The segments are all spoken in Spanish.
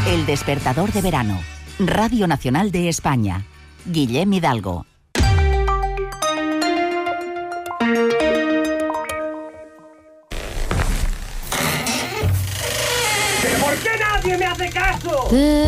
El despertador de verano. Radio Nacional de España. Guillem Hidalgo. ¿Por qué nadie me hace caso?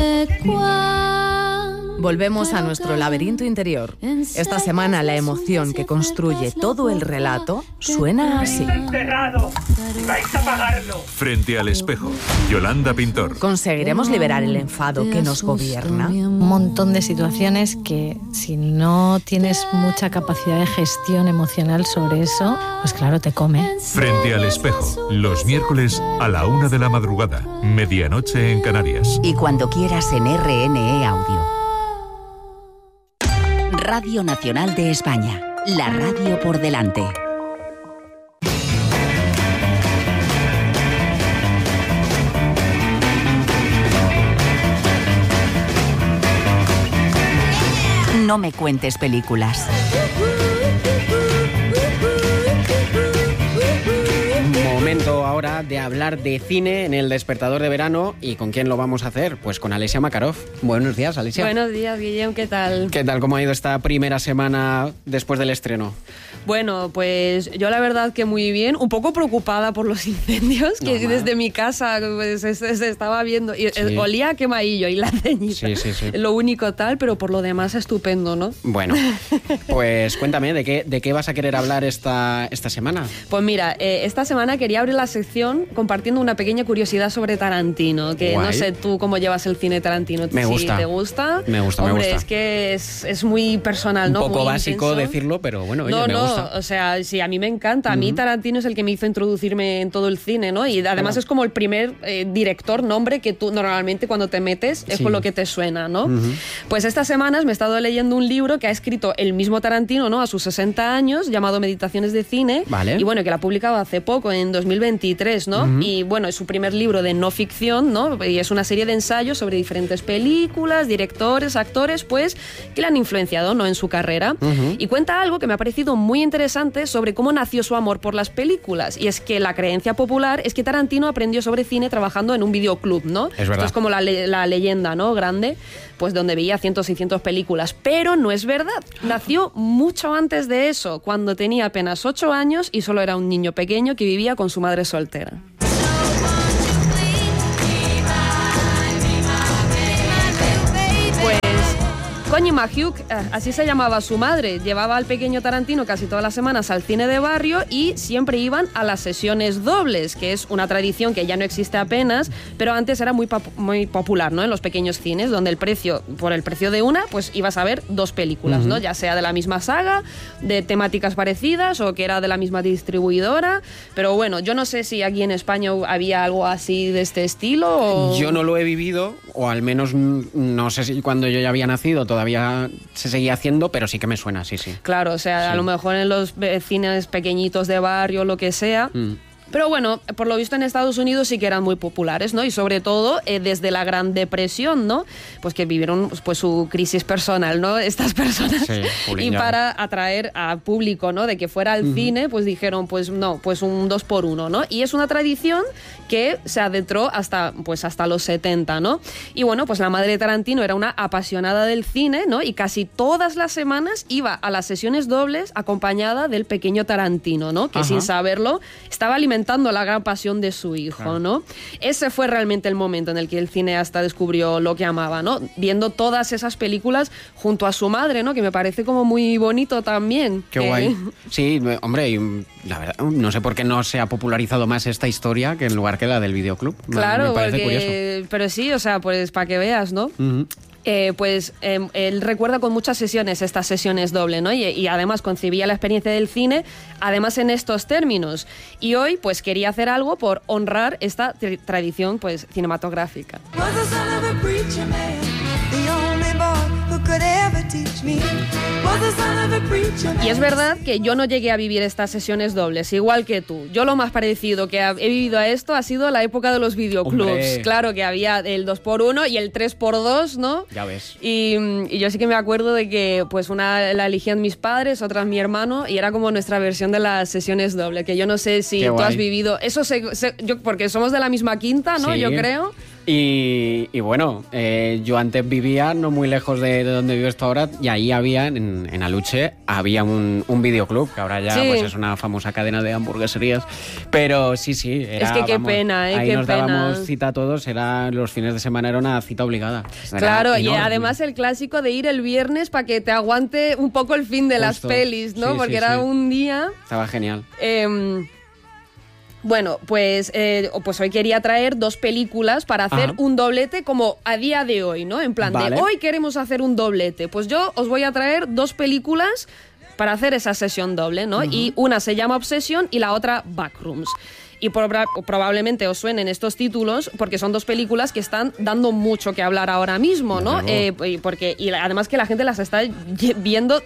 Volvemos a nuestro laberinto interior. Esta semana la emoción que construye todo el relato suena así. ¡Enterrado! ¡Vais a pagarlo! Frente al espejo, Yolanda Pintor. ¿Conseguiremos liberar el enfado que nos gobierna? Un montón de situaciones que si no tienes mucha capacidad de gestión emocional sobre eso, pues claro, te come. Frente al espejo, los miércoles a la 1 de la madrugada, medianoche en Canarias. Y cuando quieras en RNE Audio. Radio Nacional de España. La radio por delante. No me cuentes películas. Momento ahora de hablar de cine en el despertador de verano. ¿Y con quién lo vamos a hacer? Pues con Alessia Makarov. Buenos días, Alessia. Buenos días, Guillem, ¿qué tal? ¿Qué tal? ¿Cómo ha ido esta primera semana después del estreno? Bueno, pues yo la verdad que muy bien, un poco preocupada por los incendios que desde mi casa pues, se estaba viendo. Y sí. Olía a quemadillo y la ceñita. Sí. Lo único tal, pero por lo demás estupendo, ¿no? Bueno, pues cuéntame, ¿de qué vas a querer hablar esta semana? Pues mira, esta semana quería abrir la sección compartiendo una pequeña curiosidad sobre Tarantino, que Guay. no sé tú cómo llevas el cine Tarantino. Me gusta. ¿Te gusta? Me gusta, Hombre, me gusta. es que es muy personal, Un ¿no? poco muy básico intenso. decirlo, pero bueno, oye, me gusta. O sea, sí, a mí me encanta. A mí Tarantino es el que me hizo introducirme en todo el cine, ¿no? Y además es como el primer director, nombre que tú normalmente cuando te metes es con lo que te suena, ¿no? Pues estas semanas me he estado leyendo un libro que ha escrito el mismo Tarantino, ¿no? A sus 60 años, llamado Meditaciones de cine. Vale. Y bueno, que la ha publicado hace poco, en 2023, ¿no? Y bueno, es su primer libro de no ficción, ¿no? Y es una serie de ensayos sobre diferentes películas, directores, actores, pues, que le han influenciado, ¿no? En su carrera. Y cuenta algo que me ha parecido muy interesante sobre cómo nació su amor por las películas. Y es que la creencia popular es que Tarantino aprendió sobre cine trabajando en un videoclub, ¿no? Es verdad. Esto es como la leyenda, ¿no? Grande, pues donde veía cientos y cientos de películas. Pero no es verdad. Nació mucho antes de eso, cuando tenía apenas 8 años y solo era un niño pequeño que vivía con su madre soltera. Connie McHugh, así se llamaba su madre, llevaba al pequeño Tarantino casi todas las semanas al cine de barrio y siempre iban a las sesiones dobles, que es una tradición que ya no existe apenas, pero antes era muy popular, ¿no? En los pequeños cines, donde por el precio de una, pues ibas a ver 2 películas, ¿no? Ya sea de la misma saga, de temáticas parecidas o que era de la misma distribuidora, pero bueno, yo no sé si aquí en España había algo así de este estilo o... Yo no lo he vivido, o al menos no sé si cuando yo ya había nacido todavía se seguía haciendo, pero sí que me suena, sí. Claro, o sea, a lo mejor en los cines pequeñitos de barrio, lo que sea... Pero bueno, por lo visto en Estados Unidos sí que eran muy populares, ¿no? Y sobre todo desde la Gran Depresión, ¿no? Pues que vivieron pues su crisis personal, ¿no? Estas personas. Sí, y para atraer a público, ¿no? De que fuera al cine, pues dijeron, pues no, pues un 2x1, ¿no? Y es una tradición que se adentró hasta los 70, ¿no? Y bueno, pues la madre de Tarantino era una apasionada del cine, ¿no? Y casi todas las semanas iba a las sesiones dobles acompañada del pequeño Tarantino, ¿no? Que sin saberlo estaba alimentando la gran pasión de su hijo, ¿no? Ese fue realmente el momento en el que el cineasta descubrió lo que amaba, ¿no? Viendo todas esas películas junto a su madre, ¿no? Que me parece como muy bonito también. Qué guay. Sí, hombre, y la verdad, no sé por qué no se ha popularizado más esta historia que en lugar que la del videoclub. Claro, me parece porque, curioso. Pero sí, o sea, pues para que veas, ¿no? Él recuerda con muchas sesiones estas sesiones doble, ¿no? Y además concebía la experiencia del cine, además en estos términos. Y hoy, pues quería hacer algo por honrar esta tradición, pues cinematográfica. Y es verdad que yo no llegué a vivir estas sesiones dobles, igual que tú. Yo lo más parecido que he vivido a esto ha sido la época de los videoclubs. Hombre. Claro que había el 2x1 y el 3x2, ¿no? Ya ves. Y yo sí que me acuerdo de que pues una la elegían mis padres, otra mi hermano, y era como nuestra versión de las sesiones doble, que yo no sé si tú has vivido... Eso porque somos de la misma quinta, ¿no? Sí. Yo creo... Y bueno, yo antes vivía no muy lejos de donde vivo esto ahora, y ahí había, en Aluche, había un videoclub, que ahora ya pues es una famosa cadena de hamburgueserías. Pero sí, era, es que qué pena, ahí qué nos pena. dábamos cita todos, los fines de semana era una cita obligada. Claro, enorme. y además el clásico de ir el viernes para que te aguante un poco el fin de las pelis, ¿no? Sí, porque era un día... Estaba genial. Bueno, pues hoy quería traer 2 películas para hacer un doblete como a día de hoy, ¿no? En plan de hoy queremos hacer un doblete. Pues yo os voy a traer 2 películas para hacer esa sesión doble, ¿no? Y una se llama Obsession y la otra Backrooms. Y probablemente os suenen estos títulos porque son 2 películas que están dando mucho que hablar ahora mismo, ¿no? Y además que la gente las está viendo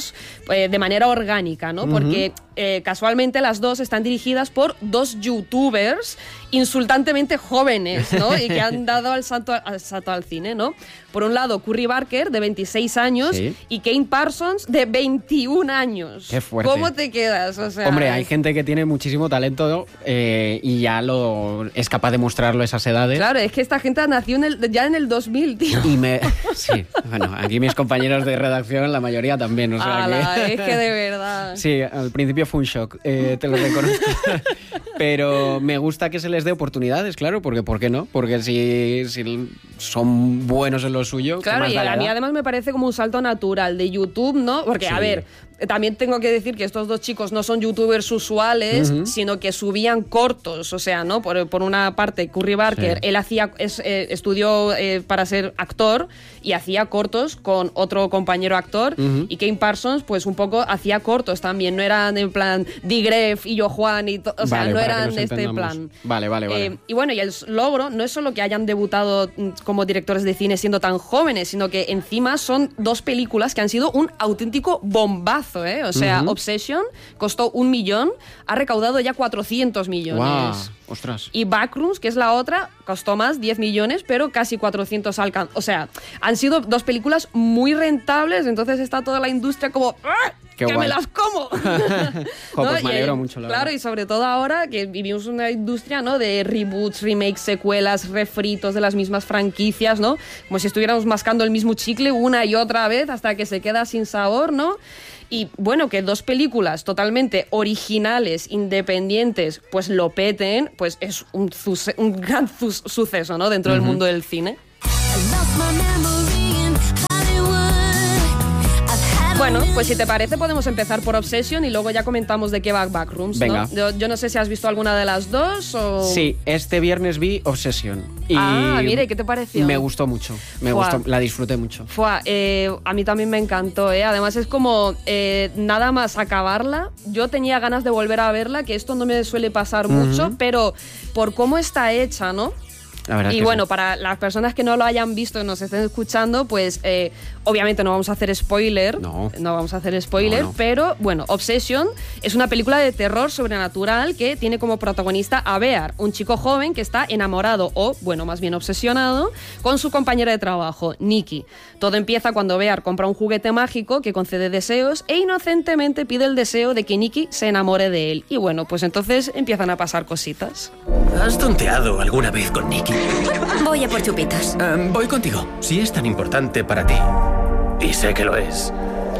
de manera orgánica, ¿no? Porque casualmente las 2 están dirigidas por 2 youtubers insultantemente jóvenes, ¿no? Y que han dado el salto al cine, ¿no? Por un lado, Curry Barker, de 26 años, y Kane Parsons, de 21 años. Qué fuerte. ¿Cómo te quedas? O sea, hombre, hay gente que tiene muchísimo talento y ya es capaz de mostrarlo a esas edades. Claro, es que esta gente nació ya en el 2000, tío. Sí, bueno, aquí mis compañeros de redacción, la mayoría también. O sea es que de verdad. Sí, al principio fue un shock, te lo reconozco. Pero me gusta que se les dé oportunidades, claro, porque ¿por qué no? Porque si son buenos en lo suyo... Claro, y a mí además me parece como un salto natural de YouTube, ¿no? Porque, a ver, también tengo que decir que estos 2 chicos no son youtubers usuales, sino que subían cortos, o sea, ¿no? Por una parte, Curry Barker, él estudió para ser actor y hacía cortos con otro compañero actor, y Kane Parsons, pues un poco hacía cortos también, no eran en plan Digref y yo Juan, o sea, no eran de este plan. Vale. Y bueno, y el logro no es solo que hayan debutado como directores de cine siendo tan jóvenes, sino que encima son 2 películas que han sido un auténtico bombazo, ¿eh? O sea, Obsession costó 1 millón, ha recaudado ya 400 millones. ¡Guau! ¡Ostras! Y Backrooms, que es la otra, costó más, 10 millones, pero casi 400 alcanzó. O sea, han sido 2 películas muy rentables, entonces está toda la industria como... ¡Que me las como! Pues me alegro mucho, la verdad. Claro, y sobre todo ahora que vivimos una industria, ¿no? De reboots, remakes, secuelas, refritos de las mismas franquicias, ¿no? Como si estuviéramos mascando el mismo chicle una y otra vez hasta que se queda sin sabor, ¿no? Y bueno, que 2 películas totalmente originales, independientes, pues lo peten, pues es un gran suceso, ¿no? Dentro del mundo del cine. Bueno, pues si te parece podemos empezar por Obsession y luego ya comentamos de qué va Backrooms, ¿no? Venga. Yo no sé si has visto alguna de las 2 o... Sí, este viernes vi Obsession. Y mire, ¿qué te pareció? Me gustó mucho, la disfruté mucho. A mí también me encantó, ¿eh? Además es como nada más acabarla, yo tenía ganas de volver a verla, que esto no me suele pasar mucho, pero por cómo está hecha, ¿no? Y bueno, para las personas que no lo hayan visto y nos estén escuchando, pues obviamente no vamos a hacer spoiler. No vamos a hacer spoiler, pero bueno, Obsession es una película de terror sobrenatural que tiene como protagonista a Bear, un chico joven que está enamorado o, bueno, más bien obsesionado con su compañera de trabajo, Nikki. Todo empieza cuando Bear compra un juguete mágico que concede deseos e inocentemente pide el deseo de que Nikki se enamore de él. Y bueno, pues entonces empiezan a pasar cositas. ¿Has tonteado alguna vez con Nikki? Voy a por chupitos. Voy contigo, si es tan importante para ti. Y sé que lo es.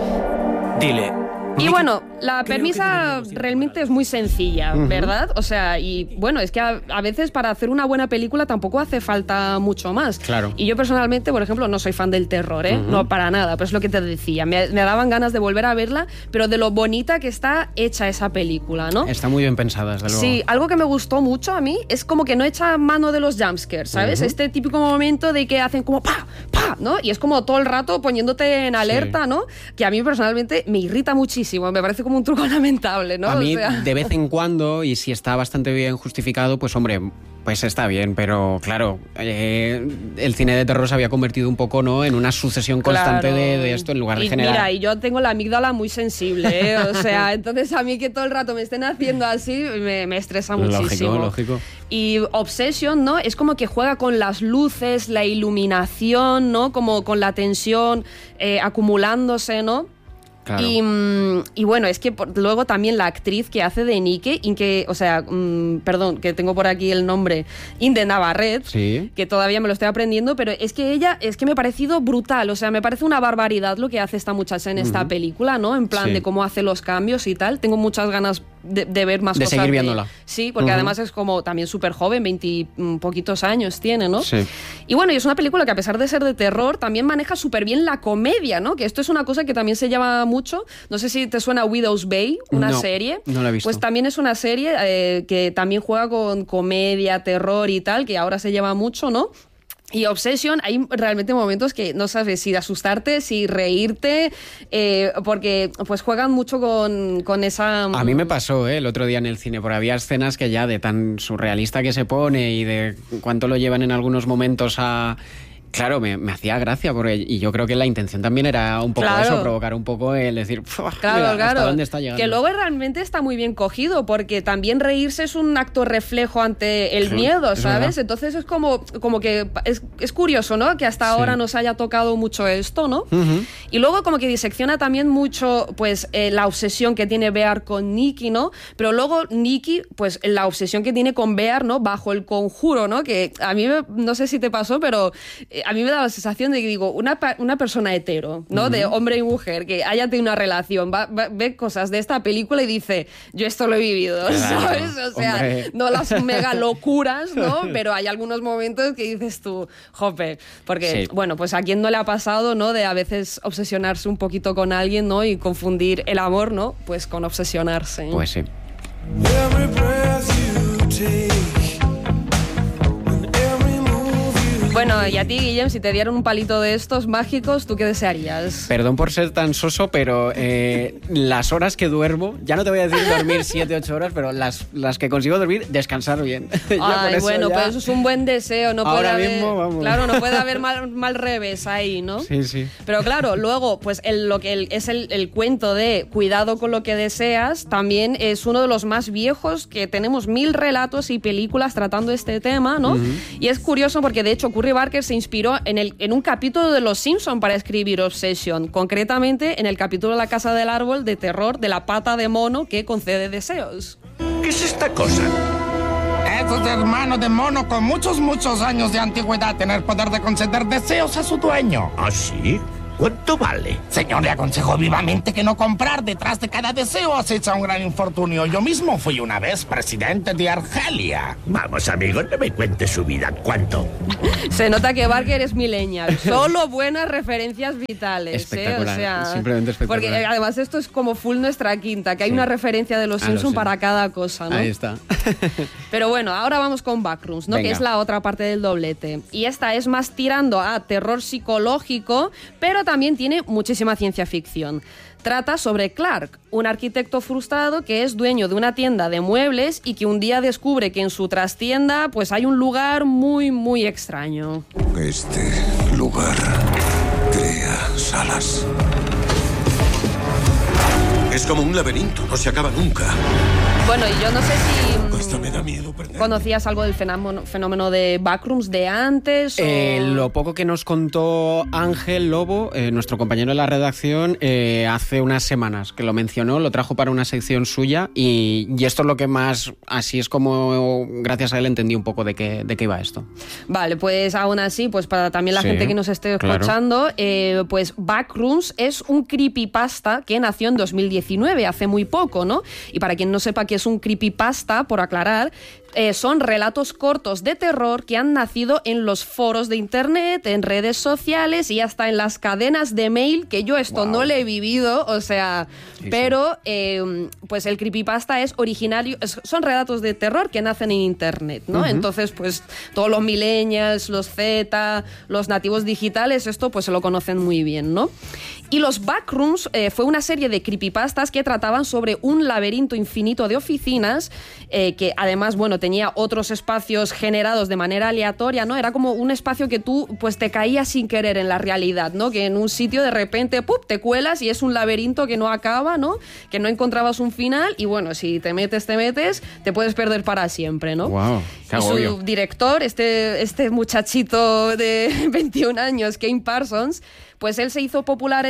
Dile... Y bueno, la premisa realmente es muy sencilla, ¿verdad? O sea, y bueno, es que a veces para hacer una buena película tampoco hace falta mucho más. Claro. Y yo personalmente, por ejemplo, no soy fan del terror, ¿eh? No, para nada, pero es lo que te decía. Me daban ganas de volver a verla, pero de lo bonita que está hecha esa película, ¿no? Está muy bien pensada, desde luego. Sí, algo que me gustó mucho a mí es como que no echa mano de los jumpscares, ¿sabes? Este típico momento de que hacen como ¡pa! ¡pa! ¿no? Y es como todo el rato poniéndote en alerta, ¿no? Que a mí personalmente me irrita muchísimo. Me parece como un truco lamentable, ¿no? A mí, de vez en cuando, y si está bastante bien justificado, pues hombre, pues está bien, pero claro, el cine de terror se había convertido un poco, ¿no?, en una sucesión constante de esto en lugar de generar... Mira, y yo tengo la amígdala muy sensible, ¿eh? O sea, entonces a mí que todo el rato me estén haciendo así me estresa muchísimo. Lógico. Y Obsession, ¿no?, es como que juega con las luces, la iluminación, ¿no?, como con la tensión acumulándose, ¿no? Claro. Y bueno, es que luego también la actriz que hace de Nike, perdón, que tengo por aquí el nombre, Inde Navarrete, sí, que todavía me lo estoy aprendiendo, pero es que ella, es que me ha parecido brutal, o sea, me parece una barbaridad lo que hace esta muchacha en esta película, ¿no? En plan de cómo hace los cambios y tal. Tengo muchas ganas de ver más cosas. De seguir viéndola. Sí, porque además es como también súper joven, 20 poquitos años tiene, ¿no? Sí. Y bueno, y es una película que a pesar de ser de terror, también maneja súper bien la comedia, ¿no? Que esto es una cosa que también se llama mucho. No sé si te suena Widow's Bay, una serie. No la he visto. Pues también es una serie que también juega con comedia, terror y tal, que ahora se lleva mucho, ¿no? Y Obsession, hay realmente momentos que no sabes si asustarte, si reírte, porque pues juegan mucho con esa... A mí me pasó el otro día en el cine, porque había escenas que ya de tan surrealista que se pone y de cuánto lo llevan en algunos momentos a... Claro, me hacía gracia, y yo creo que la intención también era un poco eso, provocar un poco el decir, claro, ¿hasta dónde está llegando? Que luego realmente está muy bien cogido, porque también reírse es un acto reflejo ante el miedo, ¿sabes? Entonces es como que es curioso, ¿no? Que hasta ahora nos haya tocado mucho esto, ¿no? Y luego como que disecciona también mucho, pues, la obsesión que tiene Bear con Nikki, ¿no? Pero luego Nikki, pues, la obsesión que tiene con Bear, ¿no? Bajo el conjuro, ¿no? Que a mí, no sé si te pasó, pero... a mí me da la sensación de que digo, una persona hetero, ¿no? De hombre y mujer, que haya tenido una relación, ve cosas de esta película y dice, yo esto lo he vivido, ¿sabes? O sea, no las mega locuras, ¿no? Pero hay algunos momentos que dices tú, jope, porque, bueno, pues a quién no le ha pasado, ¿no? De a veces obsesionarse un poquito con alguien, ¿no? Y confundir el amor, ¿no? Pues con obsesionarse. Pues sí. Bueno, y a ti, Guillem, si te dieran un palito de estos mágicos, ¿tú qué desearías? Perdón por ser tan soso, pero las horas que duermo, ya no te voy a decir dormir 7-8 horas, pero las que consigo dormir, descansar bien. Ay, bueno, pues eso es un buen deseo. No ahora puede mismo, haber, vamos. claro, no puede haber mal revés ahí, ¿no? Sí, sí. Pero claro, luego, pues el cuento de cuidado con lo que deseas, también es uno de los más viejos, que tenemos 1000 relatos y películas tratando este tema, ¿no? Y es curioso porque, de hecho, Curry Barker se inspiró en un capítulo de Los Simpson para escribir Obsession, concretamente en el capítulo La Casa del Árbol de terror de la pata de mono que concede deseos. ¿Qué es esta cosa? Eso es hermano de mono con muchos años de antigüedad, tener poder de conceder deseos a su dueño. ¿Ah, sí? ¿Cuánto vale? Señor, le aconsejo vivamente que no comprar. Detrás de cada deseo acecha un gran infortunio. Yo mismo fui una vez presidente de Argelia. Vamos, amigo, no me cuente su vida. ¿Cuánto? Se nota que Barker es millennial. Solo buenas referencias vitales. Espectacular, o sea, simplemente espectacular. Porque además esto es como full nuestra quinta, que hay una referencia de Los Simpson para cada cosa, ¿no? Ahí está. Pero bueno, ahora vamos con Backrooms, ¿no? Que es la otra parte del doblete. Y esta es más tirando a terror psicológico, pero también tiene muchísima ciencia ficción. Trata sobre Clark, un arquitecto frustrado que es dueño de una tienda de muebles y que un día descubre que en su trastienda pues hay un lugar muy, muy extraño. Este lugar crea salas. Es como un laberinto, no se acaba nunca. Bueno, y yo no sé si Hasta me da miedo perder. ¿conocías algo del fenómeno de Backrooms de antes? Lo poco que nos contó Ángel Lobo, nuestro compañero de la redacción, hace unas semanas, que lo mencionó, lo trajo para una sección suya, y esto es lo que más, así es como gracias a él entendí un poco de qué iba esto. Vale, pues aún así, pues para también la gente que nos esté escuchando, pues Backrooms es un creepypasta que nació en 2019, hace muy poco, ¿no? Y para quien no sepa qué es un creepypasta, por aclarar, son relatos cortos de terror que han nacido en los foros de internet, en redes sociales y hasta en las cadenas de mail, que yo esto no lo he vivido, o sea, pero pues el creepypasta es originario, son relatos de terror que nacen en internet, ¿no? Entonces, pues todos los millennials, los Z, los nativos digitales, esto pues se lo conocen muy bien, ¿no? Y los Backrooms fue una serie de creepypastas que trataban sobre un laberinto infinito de oficinas que además, bueno, tenía otros espacios generados de manera aleatoria, ¿no? Era como un espacio que tú pues te caías sin querer en la realidad, ¿no? Que en un sitio de repente ¡pup!, te cuelas y es un laberinto que no acaba, ¿no? Que no encontrabas un final y bueno, si te metes, te puedes perder para siempre, ¿no? Wow, qué agobio. Y su director, este muchachito de 21 años, Kane Parsons, pues él se hizo popular en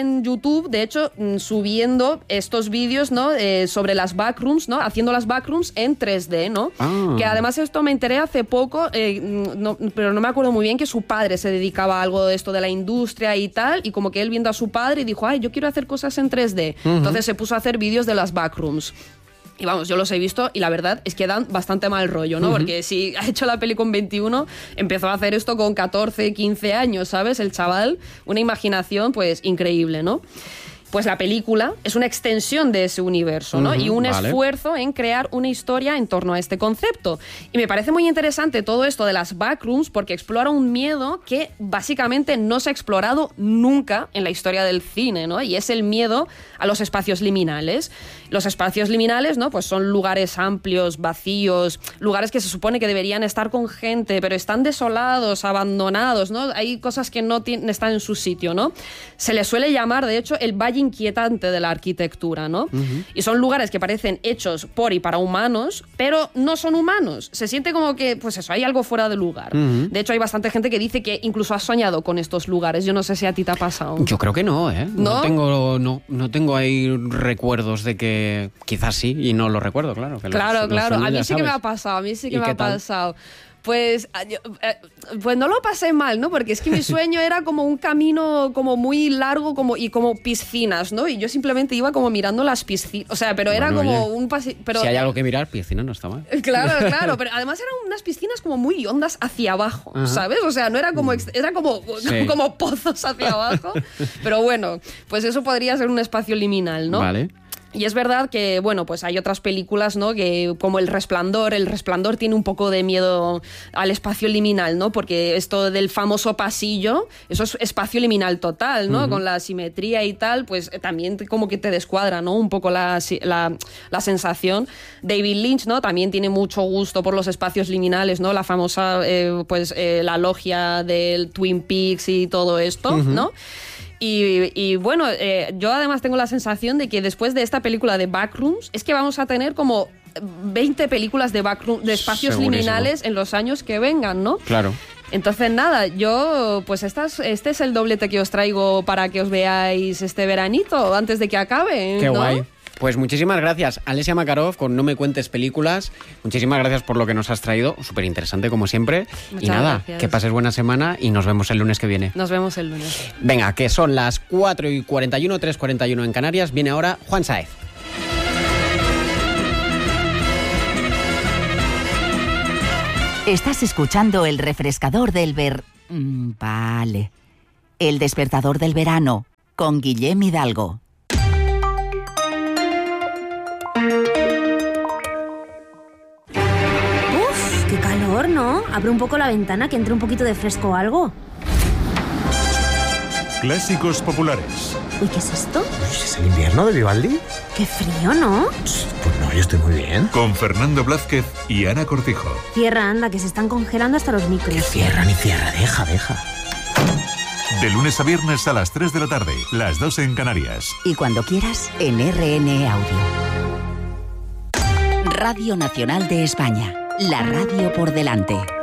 en YouTube, de hecho, subiendo estos vídeos, ¿no? Sobre las backrooms, ¿no? Haciendo las backrooms en 3D, ¿no? Que además esto me enteré hace poco, pero no me acuerdo muy bien, que su padre se dedicaba a algo de esto de la industria y tal, y como que él viendo a su padre y dijo, ay, yo quiero hacer cosas en 3D. Entonces se puso a hacer vídeos de las backrooms. Y vamos, yo los he visto y la verdad es que dan bastante mal rollo, ¿no? Porque si ha hecho la peli con 21, empezó a hacer esto con 14, 15 años, ¿sabes? El chaval, una imaginación pues increíble, ¿no? Pues la película es una extensión de ese universo, ¿no? Y un esfuerzo en crear una historia en torno a este concepto. Y me parece muy interesante todo esto de las backrooms porque explora un miedo que básicamente no se ha explorado nunca en la historia del cine, ¿no? Y es el miedo a los espacios liminales. Los espacios liminales, ¿no? Pues son lugares amplios, vacíos, lugares que se supone que deberían estar con gente, pero están desolados, abandonados, ¿no? Hay cosas que no están en su sitio, ¿no? Se les suele llamar, de hecho, el valle inquietante de la arquitectura, ¿no? Y son lugares que parecen hechos por y para humanos, pero no son humanos. Se siente como que, pues eso, hay algo fuera de lugar. De hecho, hay bastante gente que dice que incluso ha soñado con estos lugares. Yo no sé si a ti te ha pasado. Yo creo que no, ¿eh? ¿No? No tengo ahí recuerdos de que quizás sí, y no lo recuerdo, claro. Que claro. Los sueños, a mí ya sí que sabes. me ha pasado, a mí sí que ¿Y me qué ha tal? pasado. Pues no lo pasé mal, ¿no? Porque es que mi sueño era como un camino como muy largo y como piscinas, ¿no? Y yo simplemente iba como mirando las piscinas. O sea, pero era como un pasillo. Si hay algo que mirar, piscina no está mal. Claro. Pero además eran unas piscinas como muy hondas hacia abajo, ¿sabes? O sea, no era como... Era como pozos hacia abajo. Pero bueno, pues eso podría ser un espacio liminal, ¿no? Vale. Y es verdad que, bueno, pues hay otras películas, ¿no? Que como El Resplandor tiene un poco de miedo al espacio liminal, ¿no? Porque esto del famoso pasillo, eso es espacio liminal total, ¿no? Con la simetría y tal, pues también como que te descuadra, ¿no? Un poco la sensación. David Lynch, ¿no? También tiene mucho gusto por los espacios liminales, ¿no? La famosa, la logia del Twin Peaks y todo esto, ¿no? Y bueno, yo además tengo la sensación de que después de esta película de Backrooms es que vamos a tener como 20 películas de espacios liminales en los años que vengan, ¿no? Claro. Entonces nada, yo pues este es el doblete que os traigo para que os veáis este veranito antes de que acabe, Qué ¿no? guay. Pues muchísimas gracias, Alessia Makarov, con No me cuentes películas. Muchísimas gracias por lo que nos has traído, súper interesante como siempre. Muchas y nada, gracias. que pases buena semana y nos vemos el lunes que viene. Nos vemos el lunes. Venga, que son las 4:41, 3:41 en Canarias. Viene ahora Juan Sáez. Estás escuchando el refrescador del Vale. El despertador del verano, con Guillem Hidalgo. Qué calor, ¿no? Abre un poco la ventana, que entre un poquito de fresco o algo. Clásicos populares. Uy, ¿qué es esto? ¿Es el invierno de Vivaldi? Qué frío, ¿no? Pues no, yo estoy muy bien. Con Fernando Blázquez y Ana Cortijo. Cierra, anda, que se están congelando hasta los micros. Que cierra ni cierra, deja. De lunes a viernes a las 3 de la tarde, las 2 en Canarias. Y cuando quieras, en RN Audio. Radio Nacional de España. La radio por delante.